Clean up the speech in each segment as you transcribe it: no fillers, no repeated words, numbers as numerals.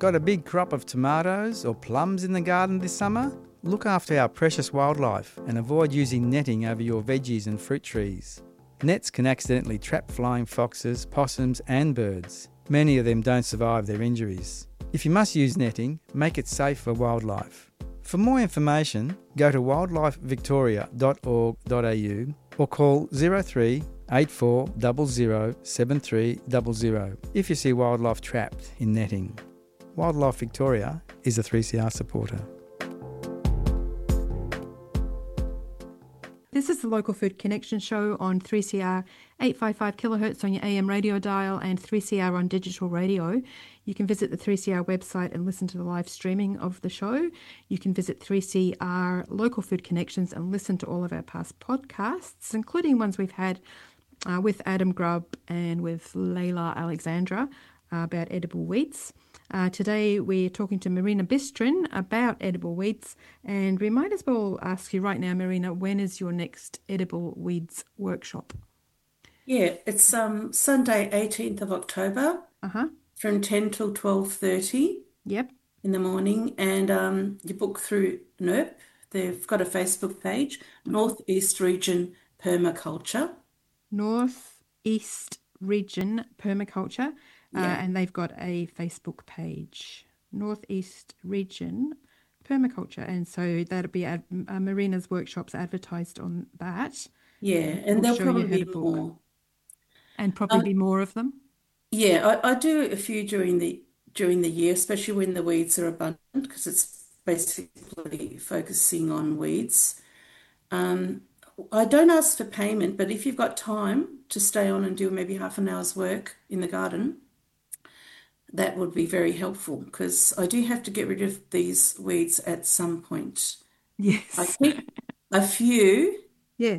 Got a big crop of tomatoes or plums in the garden this summer? Look after our precious wildlife and avoid using netting over your veggies and fruit trees. Nets can accidentally trap flying foxes, possums and birds. Many of them don't survive their injuries. If you must use netting, make it safe for wildlife. For more information, go to wildlifevictoria.org.au or call 03 84 00 7300 if you see wildlife trapped in netting. Wildlife Victoria is a 3CR supporter. This is the Local Food Connection show on 3CR 855 kilohertz on your AM radio dial and 3CR on digital radio. You can visit the 3CR website and listen to the live streaming of the show. You can visit 3CR Local Food Connections and listen to all of our past podcasts, including ones we've had with Adam Grubb and with Layla Alexandra about edible wheats. Today we're talking to Marina Bistrin about edible weeds, and we might as well ask you right now, Marina, when is your next edible weeds workshop? Yeah, it's Sunday 18th of October from 10 till 12:30 Yep. in the morning, and you book through NERP. They've got a Facebook page, Northeast Region Permaculture. Northeast Region Permaculture. Yeah. And they've got a Facebook page, Northeast Region Permaculture. And so that'll be Marina's workshops advertised on that. Yeah, and there'll probably be more. And probably be more of them? Yeah, I do a few during the year, especially when the weeds are abundant, because it's basically focusing on weeds. I don't ask for payment, but if you've got time to stay on and do maybe half an hour's work in the garden, that would be very helpful, because I do have to get rid of these weeds at some point. Yes. I keep a few. Yeah.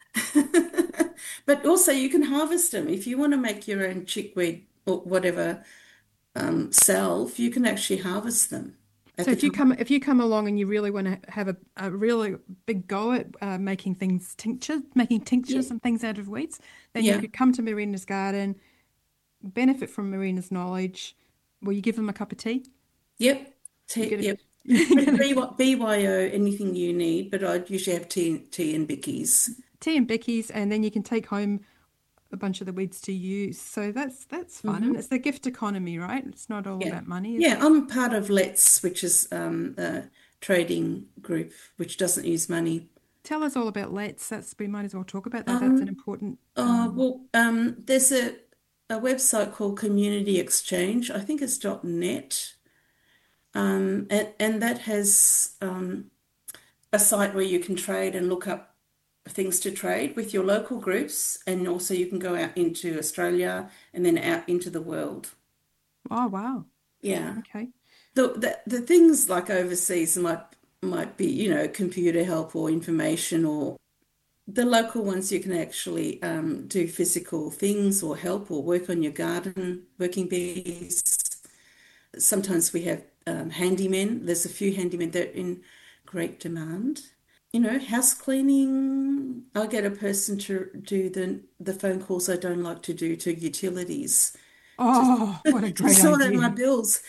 But also you can harvest them. If you want to make your own chickweed or whatever salve, you can actually harvest them. So if you come along and you really want to have a really big go at making tinctures and things out of weeds, then you could come to Marina's garden, benefit from Marina's knowledge. Will you give them a cup of tea? Yep. Yep. BYO, anything you need, but I usually have tea and bickies. Tea and bickies, and then you can take home a bunch of the weeds to use. So that's fun. And it's the gift economy, right? It's not all about money. Is it? I'm part of Let's, which is a trading group which doesn't use money. Tell us all about Let's. We might as well talk about that. That's an important. There's a website called Community Exchange. I think it's .net. And that has a site where you can trade and look up things to trade with your local groups, and also you can go out into Australia and then out into the world. Oh, wow. Yeah. Okay. The things like overseas might be, computer help or information, or the local ones you can actually do physical things or help or work on your garden, working bees. Sometimes we have handymen. There's a few handymen that are in great demand. House cleaning. I get a person to do the phone calls I don't like to do to utilities. Oh, what a great sort idea. out my bills.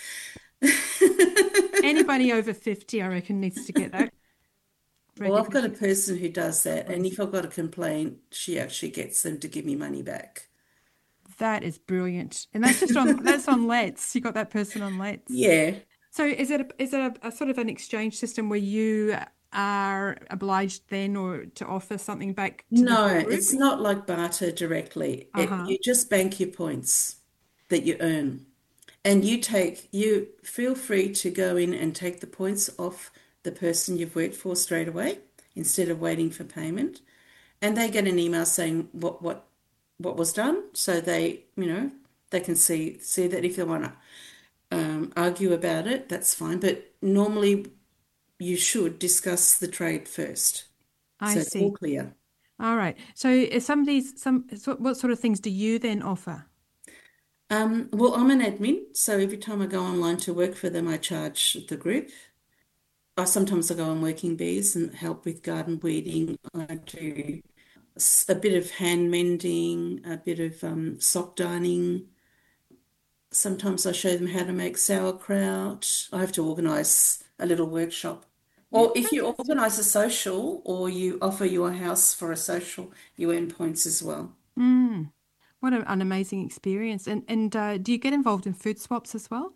Anybody over 50, I reckon, needs to get that. Well, I've got a person who does that, and if I've got a complaint, she actually gets them to give me money back. That is brilliant. And that's just on Let's. You got that person on Let's. Yeah. So is it a sort of an exchange system where you are obliged then or to offer something back to No, the group? it's not like barter directly. You just bank your points that you earn. And you feel free to go in and take the points off the person you've worked for straight away instead of waiting for payment. And they get an email saying what was done, so they can see that. If they want to argue about it, that's fine. But normally you should discuss the trade first. I see. It's all clear. All right. So what sort of things do you then offer? Well, I'm an admin, so every time I go online to work for them, I charge the group. Sometimes I go on working bees and help with garden weeding. I do a bit of hand mending, a bit of sock darning. Sometimes I show them how to make sauerkraut. I have to organise a little workshop. Or if you Fantastic. organise a social or you offer your house for a social, you earn points as well. Mm. What an amazing experience. And do you get involved in food swaps as well?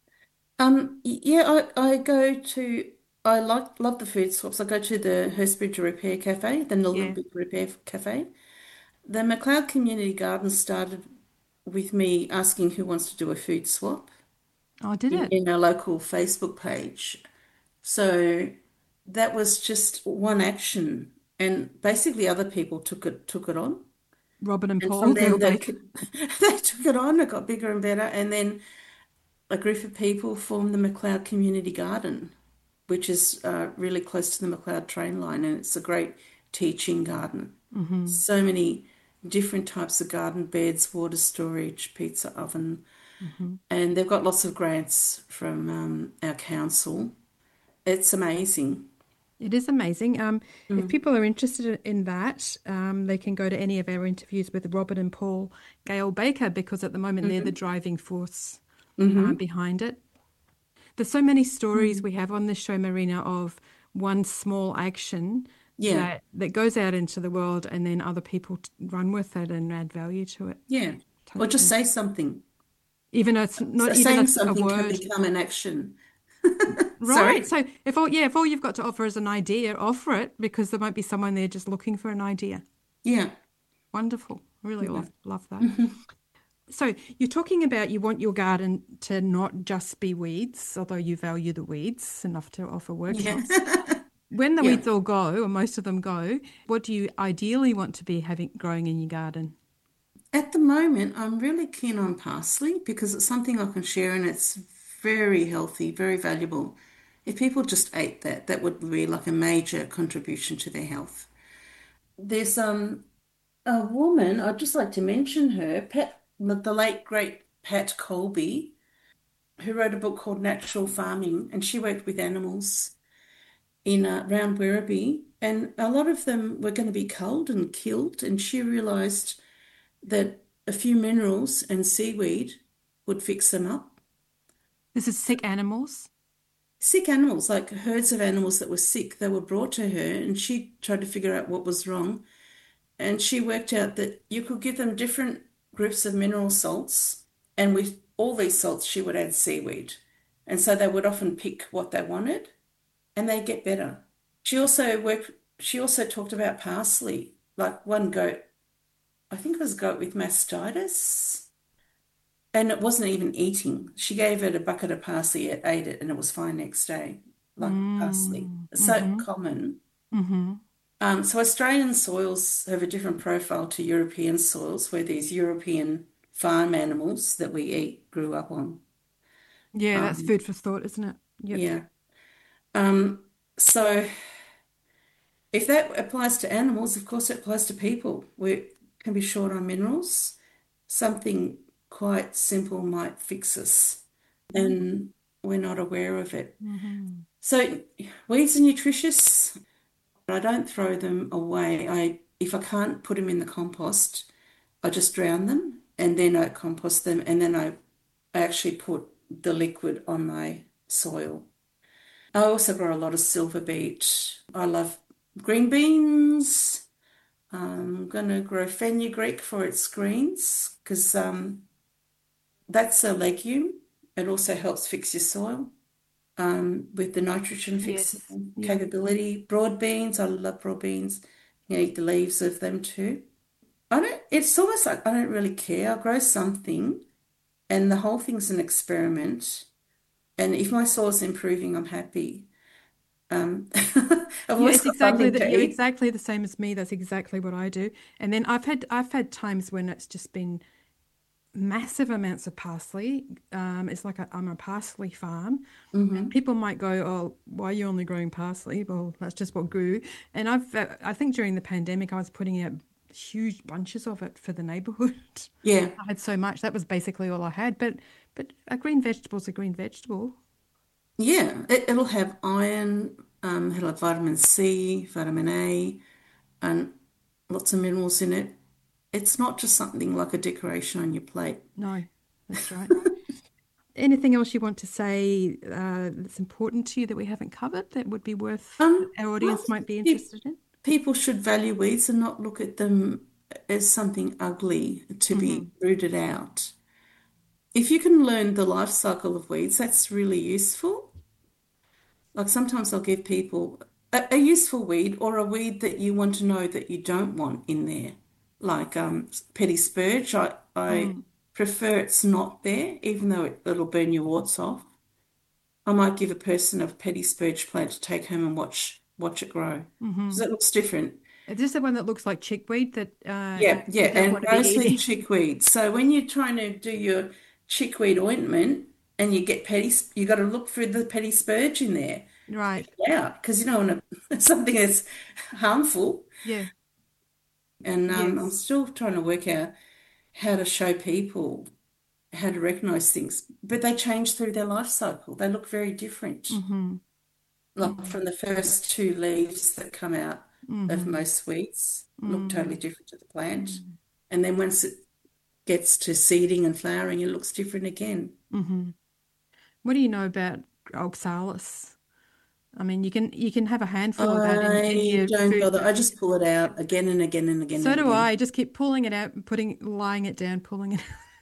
Yeah, I go to I love the food swaps. I go to the Hurstbridge Repair Cafe, the Yeah. Nillumbik Repair Cafe. The McLeod Community Garden started with me asking who wants to do a food swap Oh, did it? in our local Facebook page. So that was just one action, and basically other people took it on, Robin and and Paul, from Gail then they Baker. could, they took it on. It got bigger and better, and then a group of people formed the McLeod Community Garden, which is really close to the McLeod train line, and it's a great teaching garden. Mm-hmm. So many different types of garden beds, water storage, pizza oven, Mm-hmm. and they've got lots of grants from our council. It's amazing. It is amazing. If Mm. people are interested in that, they can go to any of our interviews with Robert and Paul Gail Baker because at the moment they're the Hmm. driving force Hmm. behind it. There's so many stories Mm. we have on this show, Marina, of one small action Yeah, that goes out into the world and then other people run with it and add value to it. yeah. Or just Totally. say something. Even though it's not So even saying a something can word. become an action. Right. Sorry? So if all you've got to offer is an idea, offer it because there might be someone there just looking for an idea. Yeah. Wonderful. Really Yeah. love that. Hmm. So you're talking about you want your garden to not just be weeds, although you value the weeds enough to offer Yeah. workshops. When the Yeah. weeds all go, or most of them go, what do you ideally want to be having growing in your garden? At the moment, I'm really keen on parsley because it's something I can share and it's very healthy, very valuable. If people just ate that, that would be like a major contribution to their health. There's a woman, I'd just like to mention her, the late great Pat Colby, who wrote a book called Natural Farming, and she worked with animals in around Werribee, and a lot of them were going to be culled and killed, and she realised that a few minerals and seaweed would fix them up. This is sick animals. Sick animals, like herds of animals that were sick, they were brought to her, and she tried to figure out what was wrong. And she worked out that you could give them different groups of mineral salts, and with all these salts, she would add seaweed. And so they would often pick what they wanted, and they get better. She also talked about parsley, like one goat, I think it was a goat with mastitis, and it wasn't even eating. She gave it a bucket of parsley, it ate it, and it was fine next day, like parsley. Mm, It's so mm-hmm, common. mm-hmm. So Australian soils have a different profile to European soils, where these European farm animals that we eat grew up on. Yeah, that's Um, food for thought, isn't it? Yep. yeah. So if that applies to animals, of course it applies to people. We can be short on minerals. Something quite simple might fix us, and we're not aware of it. Mm-hmm. So weeds are nutritious. I don't throw them away. If I can't put them in the compost, I just drown them and then I compost them and then I actually put the liquid on my soil. I also grow a lot of silver beet. I love green beans. I'm going to grow fenugreek for its greens because that's a legume. It also helps fix your soil with the nitrogen Yes. fixing Yep. capability. Broad beans, I love broad beans. You eat the leaves of them too. It's almost like I don't really care. I'll grow something and the whole thing's an experiment. And if my soil's improving, I'm happy. I've Yeah, always it's got exactly something that. to You're eat. exactly the same as me. That's exactly what I do. And then I've had times when it's just been massive amounts of parsley. It's like I'm a parsley farm, and Hmm. people might go, "Oh, why are you only growing parsley?" Well, that's just what grew. And I think during the pandemic, I was putting out huge bunches of it for the neighborhood. Yeah, I had so much. That was basically all I had. But a green vegetable's a green vegetable. yeah. It'll have iron, it'll have vitamin C, vitamin A, and lots of minerals in it. It's not just something like a decoration on your plate. No, that's right. Anything else you want to say that's important to you that we haven't covered that would be worth our I audience might be think interested in? people should value weeds and not look at them as something ugly to be rooted out. If you can learn the life cycle of weeds, that's really useful. Like sometimes I'll give people a useful weed or a weed that you want to know that you don't want in there. Like petty spurge, I prefer it's not there, even though it'll burn your warts off. I might give a person a petty spurge plant to take home and watch it grow. Because it looks different. Is this the one that looks like chickweed that Yeah, you don't and want to be mostly eating? chickweed. So when you're trying to do your chickweed ointment and you get you got to look for the petty spurge in there. Right. Yeah, because you don't want to something that's harmful. Yeah. And I'm Yes. still trying to work out how to show people how to recognize things, but they change through their life cycle. They look very different. Like from the first two leaves that come out of most weeds look totally different to the plant. And then once it gets to seeding and flowering, it looks different again. What do you know about oxalis? I mean, you can have a handful of that in I your don't food. bother. I just pull it out again and again and again So and do again. I. Just keep pulling it out and lying it down, pulling it.